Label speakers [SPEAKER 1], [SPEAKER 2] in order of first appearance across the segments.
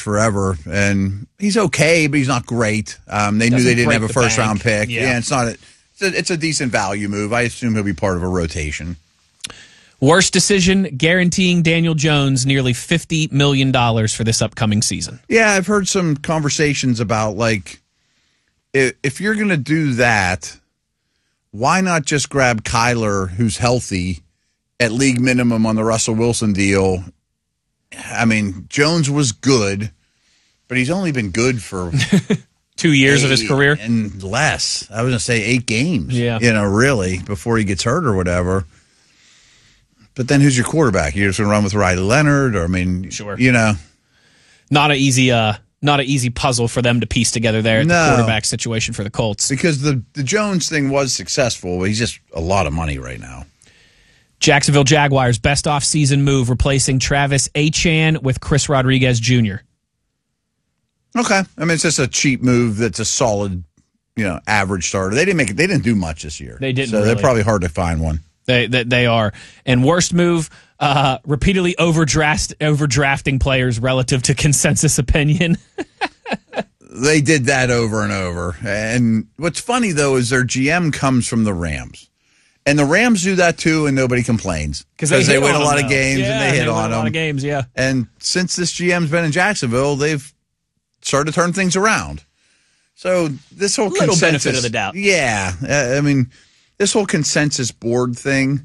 [SPEAKER 1] forever, and he's okay, but he's not great. They knew they didn't have a first-round pick. Yeah, it's a decent value move. I assume he'll be part of a rotation.
[SPEAKER 2] Worst decision, guaranteeing Daniel Jones nearly $50 million for this upcoming season.
[SPEAKER 1] Yeah, I've heard some conversations about, like, if you're going to do that, why not just grab Kyler, who's healthy, at league minimum on the Russell Wilson deal? I mean, Jones was good, but he's only been good for
[SPEAKER 2] 2 years of his career.
[SPEAKER 1] And less. I was going to say 8 games, really, before he gets hurt or whatever. But then who's your quarterback? You're just going to run with Riley Leonard? Or, I mean,
[SPEAKER 2] sure.
[SPEAKER 1] Not
[SPEAKER 2] an easy puzzle for them to piece together there at the quarterback situation for the Colts.
[SPEAKER 1] Because the Jones thing was successful, but he's just a lot of money right now.
[SPEAKER 2] Jacksonville Jaguars, best offseason move, replacing Travis Etienne with Chris Rodriguez Jr.
[SPEAKER 1] Okay. I mean, it's just a cheap move that's a solid, average starter. They didn't do much this year.
[SPEAKER 2] They didn't.
[SPEAKER 1] So
[SPEAKER 2] really.
[SPEAKER 1] They're probably hard to find one.
[SPEAKER 2] They are. And worst move, repeatedly overdrafting players relative to consensus opinion.
[SPEAKER 1] They did that over and over. And what's funny, though, is their GM comes from the Rams. And the Rams do that, too, and nobody complains. Because they win a lot of games, and they hit on them.
[SPEAKER 2] A lot of games, yeah.
[SPEAKER 1] And since this GM's been in Jacksonville, they've started to turn things around. So this whole
[SPEAKER 2] little benefit of the doubt.
[SPEAKER 1] Yeah. I mean, this whole consensus board thing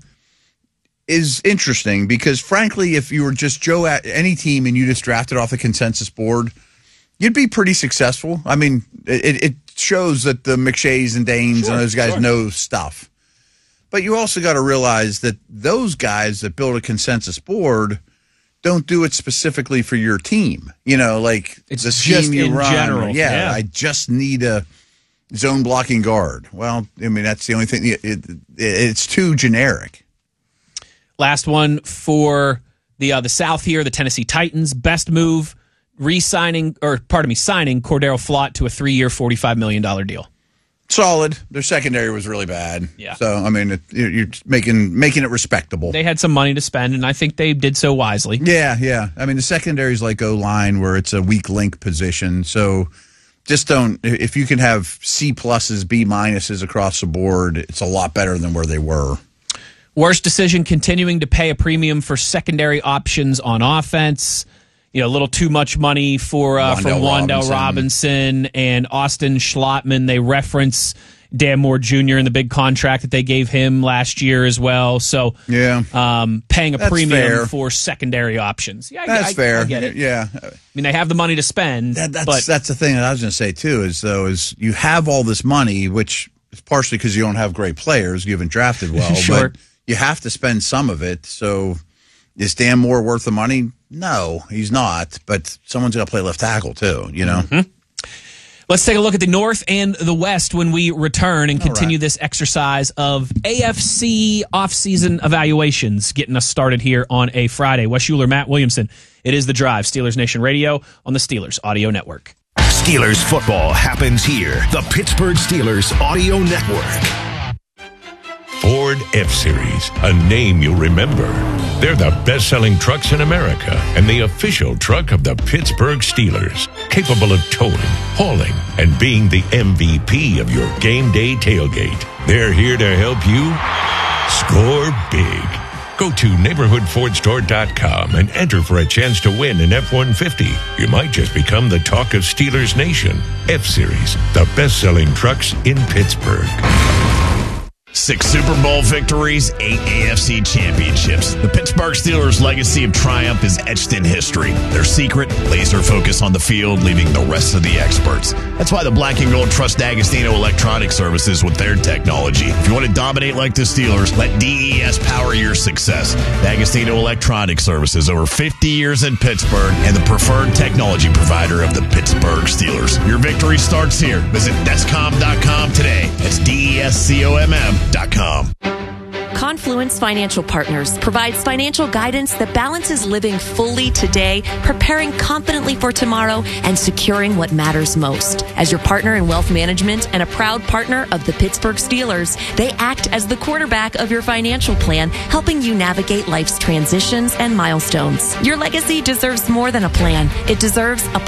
[SPEAKER 1] is interesting because, frankly, if you were just Joe at any team and you just drafted off the consensus board, you'd be pretty successful. I mean, it shows that the McShays and Danes and those guys know stuff. But you also got to realize that those guys that build a consensus board don't do it specifically for your team. It's the
[SPEAKER 2] just
[SPEAKER 1] team you
[SPEAKER 2] in
[SPEAKER 1] run.
[SPEAKER 2] general.
[SPEAKER 1] Yeah, I just need a zone blocking guard. Well, I mean, that's the only thing. It's too generic.
[SPEAKER 2] Last one for the South here, the Tennessee Titans. Best move, signing Cordero Flott to a 3-year, $45 million deal.
[SPEAKER 1] Solid. Their secondary was really bad.
[SPEAKER 2] Yeah.
[SPEAKER 1] So, I mean, you're making it respectable.
[SPEAKER 2] They had some money to spend, and I think they did so wisely.
[SPEAKER 1] Yeah. I mean, the secondary is like O-line where it's a weak link position. So just don't – if you can have C+, B- across the board, it's a lot better than where they were.
[SPEAKER 2] Worst decision, continuing to pay a premium for secondary options on offense. A little too much money from Wan'Dale Robinson and Austin Schlottman. They reference Dan Moore Jr. in the big contract that they gave him last year as well. So, paying a premium for secondary options. Yeah,
[SPEAKER 1] that's fair.
[SPEAKER 2] I get it.
[SPEAKER 1] Yeah,
[SPEAKER 2] I mean, they have the money to spend.
[SPEAKER 1] That's the thing that I was going to say too. Is you have all this money, which is partially because you don't have great players. You haven't drafted well,
[SPEAKER 2] sure.
[SPEAKER 1] But you have to spend some of it. So, is Dan Moore worth the money? No, he's not, but someone's got to play left tackle too, Mm-hmm.
[SPEAKER 2] Let's take a look at the North and the West when we return and continue this exercise of AFC offseason evaluations, getting us started here on a Friday. Wes Schuler, Matt Williamson. It is The Drive, Steelers Nation Radio on the Steelers Audio Network.
[SPEAKER 3] Steelers football happens here. The Pittsburgh Steelers Audio Network.
[SPEAKER 4] Ford F-Series, a name you'll remember. They're the best-selling trucks in America and the official truck of the Pittsburgh Steelers, capable of towing, hauling, and being the MVP of your game day tailgate. They're here to help you score big. Go to neighborhoodfordstore.com and enter for a chance to win an F-150. You might just become the talk of Steelers Nation. F-Series, the best-selling trucks in Pittsburgh.
[SPEAKER 5] 6 Super Bowl victories, 8 AFC championships. The Pittsburgh Steelers' legacy of triumph is etched in history. Their secret, laser focus on the field, leaving the rest of the experts. That's why the Black and Gold trust D'Agostino Electronic Services with their technology. If you want to dominate like the Steelers, let DES power your success. D'Agostino Electronic Services, over 50 years in Pittsburgh, and the preferred technology provider of the Pittsburgh Steelers. Your victory starts here. Visit Descom.com today. That's DESCOMM.com.
[SPEAKER 6] Confluence Financial Partners provides financial guidance that balances living fully today, preparing confidently for tomorrow, and securing what matters most. As your partner in wealth management and a proud partner of the Pittsburgh Steelers, they act as the quarterback of your financial plan, helping you navigate life's transitions and milestones. Your legacy deserves more than a plan. It deserves a